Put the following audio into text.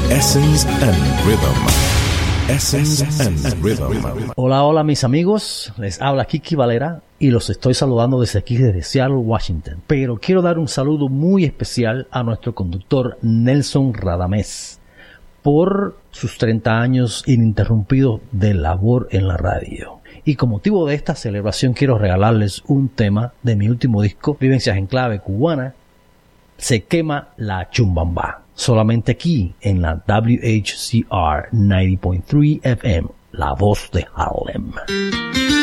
Essence and Rhythm. Essence and Rhythm. Hola mis amigos, les habla Kiki Valera y los estoy saludando desde aquí, desde Seattle, Washington. Pero quiero dar un saludo muy especial a nuestro conductor Nelson Radamés por sus 30 años ininterrumpidos de labor en la radio. Y con motivo de esta celebración quiero regalarles un tema de mi último disco, Vivencias en Clave Cubana, Se Quema la Chumbamba. Solamente aquí en la WHCR 90.3 FM, La Voz de Harlem.